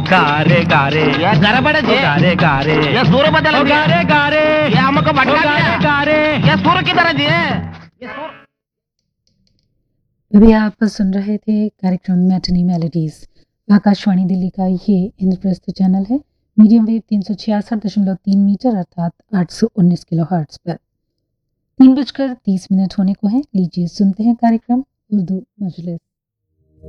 गारे गारे ये जरा बड़े जे गारे गारे ये सुर बदल दिया गारे गारे ये हमको भटका गारे दिया गारे ये सुर किधर दिए ये सुर अभी आप सुन रहे थे कार्यक्रम मैटिनी मेलोडीज। आकाशवाणी दिल्ली का ये इंद्रप्रस्थ चैनल है, मीडियम वेव 366.3 मीटर अर्थात 819 किलोहर्ट्ज पर। 3:30 होने को है। लीजिए सुनते हैं कार्यक्रम उर्दू मजलिस।